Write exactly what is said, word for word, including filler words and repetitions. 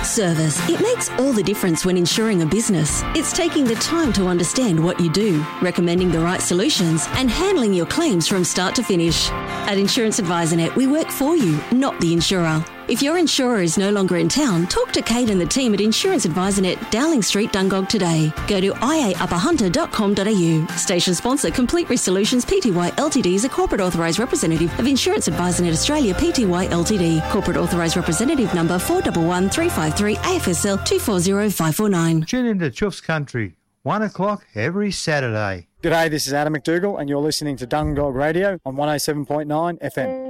Service. It makes all the difference when insuring a business. It's taking the time to understand what you do, recommending the right solutions, and handling your claims from start to finish. At Insurance Advisor Net, we work for you, not the insurer. If your insurer is no longer in town, talk to Kate and the team at Insurance Advisor Net, Dowling Street, Dungog today. Go to i a upper hunter dot com dot a u. Station sponsor, Complete Risk Solutions Pty Ltd is a corporate authorised representative of Insurance Advisor Net Australia Pty Ltd. Corporate authorised representative number four one one three five three A F S L two four zero five four nine. Tune into Chuff's Country, one o'clock every Saturday. G'day, this is Adam McDougall and you're listening to Dungog Radio on one oh seven point nine F M.